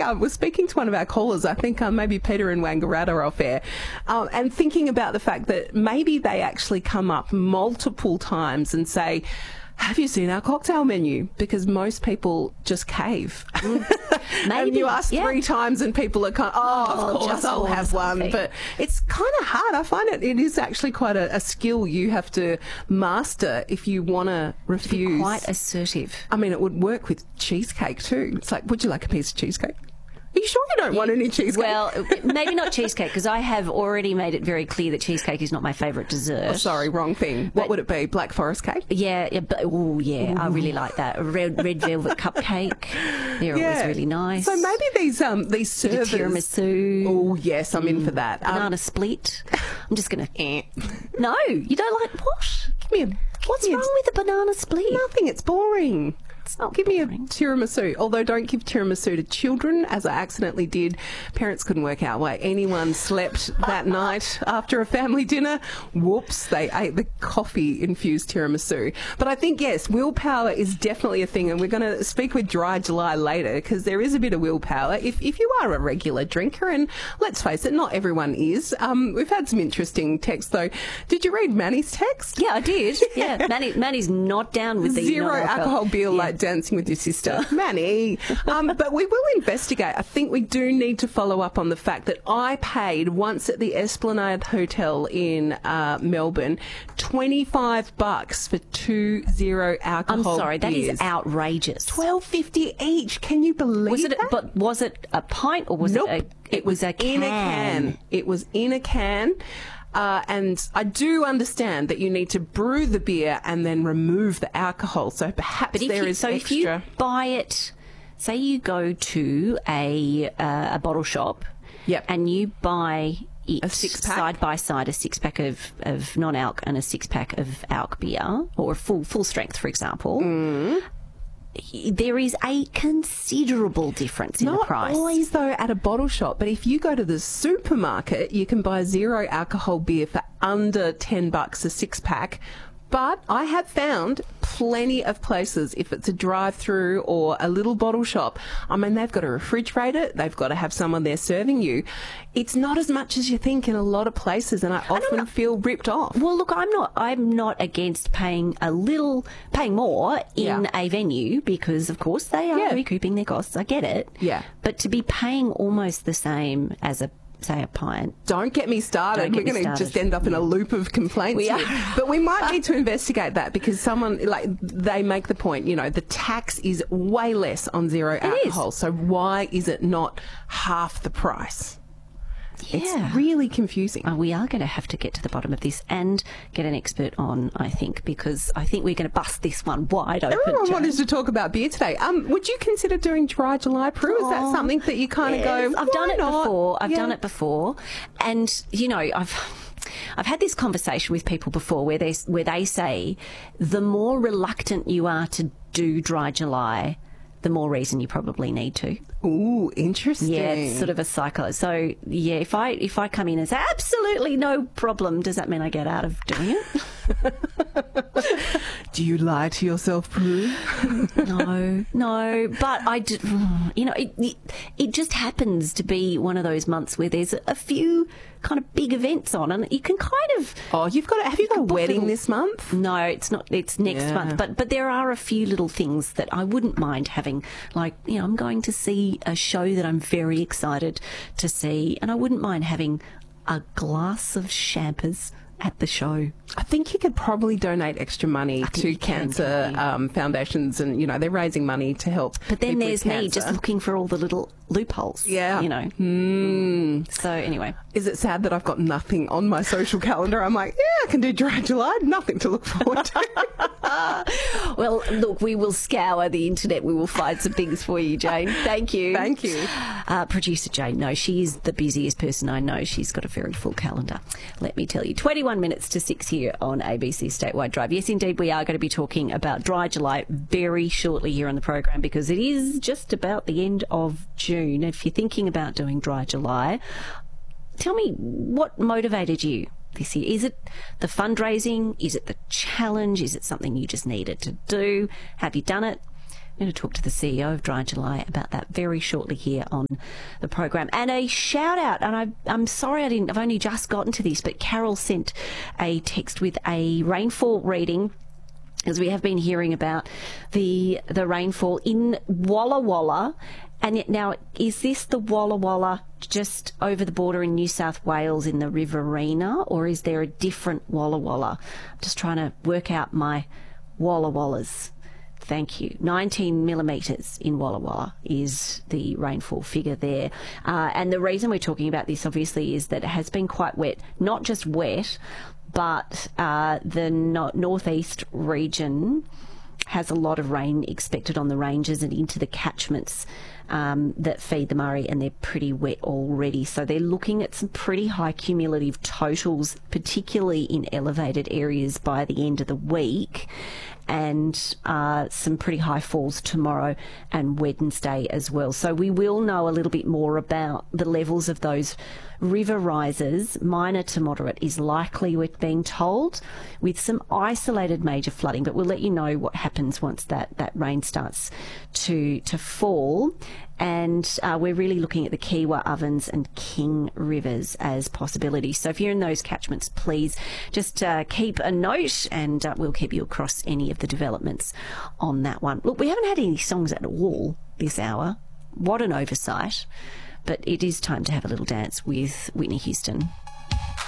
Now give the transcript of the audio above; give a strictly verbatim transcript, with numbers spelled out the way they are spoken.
uh, was speaking to one of our callers, I think um, maybe Peter and Wangaratta off air, um, and thinking about the fact that maybe they actually come up multiple times and say, have you seen our cocktail menu? Because most people just cave. Maybe. And you ask yeah. three times and people are kind of, oh, Oh, of course just I'll want have one. something. But it's kind of hard. I find it, it is actually quite a, a skill you have to master if you want to refuse. Quite assertive. I mean, it would work with cheesecake too. It's like, would you like a piece of cheesecake? Are you sure you don't want any cheesecake? Well, maybe not cheesecake, because I have already made it very clear that cheesecake is not my favourite dessert. Oh, sorry, wrong thing. What would it be? Black Forest cake? Yeah, yeah, but, oh yeah, Ooh. I really like that. A red, red velvet cupcake. They're Yeah. always really nice. So maybe these um these servers. Tiramisu. Oh yes, I'm in for that. Um, Banana split. I'm just going to... No, you don't like... What? give me a. What's give me wrong with the banana split? A, nothing. It's boring. It's not Give me a boring. tiramisu. Although don't give tiramisu to children, as I accidentally did. Parents couldn't work out why anyone slept that night after a family dinner. Whoops, they ate the coffee-infused tiramisu. But I think, yes, willpower is definitely a thing, and we're going to speak with Dry July later, because there is a bit of willpower. If, if you are a regular drinker, and let's face it, not everyone is. Um, we've had some interesting texts, though. Did you read Manny's text? Yeah, I did. Yeah, Manny, Manny's not down with the Zero non-alcohol. alcohol beer, Yeah. like dancing with your sister. Manny. Um, but we will investigate. I think we do need to follow up on the fact that I paid once at the Esplanade Hotel in uh, Melbourne twenty-five bucks for two zero I'm alcohol sorry, that beers. is outrageous. twelve fifty each. Can you believe Was it? that? A, but was it a pint or was Nope. it? A, it was a can. in a can. It was in a can. Uh, and I do understand that you need to brew the beer and then remove the alcohol. So perhaps But if there you, is so extra. if you buy it, say you go to a uh, a bottle shop, Yep. and you buy it A six-pack? side by side, a six pack of, of non alc and a six pack of alc beer, or a full full strength, for example. Mm. There is a considerable difference in Not the price. always, though, at a bottle shop. But if you go to the supermarket, you can buy zero alcohol beer for under ten bucks a six pack. But I have found plenty of places, if it's a drive-through or a little bottle shop, I mean, they've got to refrigerate it. They've got to have someone there serving you. It's not as much as you think in a lot of places, and I often feel ripped off. Well, look, I'm not. I'm not against paying a little, paying more in Yeah. a venue because, of course, they are Yeah. recouping their costs. I get it. Yeah. But to be paying almost the same as a, say, a pint. Don't get me started. Don't get We're me going to started. just end up in a loop of complaints. We here. are. But we might need to investigate that, because someone, like, they make the point, you know, the tax is way less on zero alcohol. So why is it not half the price? Yeah. It's really confusing. Uh, we are going to have to get to the bottom of this and get an expert on, I think, because I think we're going to bust this one wide open. Everyone Jane. wanted to talk about beer today. Um, would you consider doing Dry July Brew? Is that Oh, something that you kind of Yes, go, I've done "Why it not?" before. I've Yeah. done it before, and you know, I've I've had this conversation with people before where they where they say the more reluctant you are to do Dry July, the more reason you probably need to. Ooh, interesting. Yeah, it's sort of a cycle. So yeah, if I if I come in and say absolutely no problem, does that mean I get out of doing it? Do you lie to yourself, Prue? No, no, but I, d- you know, it, it it just happens to be one of those months where there's a few kind of big events on, and you can kind of. Oh, you've got. A, have you got a book wedding little- this month? No, it's not. It's next Yeah. month, but but there are a few little things that I wouldn't mind having. Like, you know, I'm going to see a show that I'm very excited to see, and I wouldn't mind having a glass of champers at the show. I think you could probably donate extra money think to you can, cancer can't you? um, foundations, and you know they're raising money to help. But then people there's with me cancer. just looking for all the little loopholes. Yeah. You know. Mm. So anyway. Is it sad that I've got nothing on my social calendar? I'm like, yeah, I can do Dry July. Nothing to look forward to. Well, look, we will scour the internet. We will find some things for you, Jane. Thank you. Thank you. Uh, producer Jane, no, she is the busiest person I know. She's got a very full calendar, let me tell you. twenty-one minutes to six here on A B C Statewide Drive. Yes, indeed, we are going to be talking about Dry July very shortly here on the program, because it is just about the end of June. If you're thinking about doing Dry July, tell me what motivated you this year. Is it the fundraising? Is it the challenge? Is it something you just needed to do? Have you done it? I'm going to talk to the C E O of Dry July about that very shortly here on the program. And a shout out, and I, I'm sorry I didn't, I've only just gotten to this, but Carol sent a text with a rainfall reading, as we have been hearing about the the rainfall in Walla Walla. And yet now, is this the Walla Walla just over the border in New South Wales in the Riverina, or is there a different Walla Walla? I'm just trying to work out my Walla Wallas. Thank you. nineteen millimetres in Walla Walla is the rainfall figure there. Uh, and the reason we're talking about this, obviously, is that it has been quite wet. Not just wet, but uh, the no- northeast region has a lot of rain expected on the ranges and into the catchments um, that feed the Murray, and they're pretty wet already. So they're looking at some pretty high cumulative totals, particularly in elevated areas by the end of the week, and uh, some pretty high falls tomorrow and Wednesday as well. So we will know a little bit more about the levels of those river rises. Minor to moderate is likely, we're being told, with some isolated major flooding, but we'll let you know what happens once that, that rain starts to, to fall. And uh, we're really looking at the Kiewa, Ovens and King rivers as possibilities. So if you're in those catchments, please just uh, keep a note, and uh, we'll keep you across any of the developments on that one. Look, we haven't had any songs at all this hour. What an oversight. But it is time to have a little dance with Whitney Houston.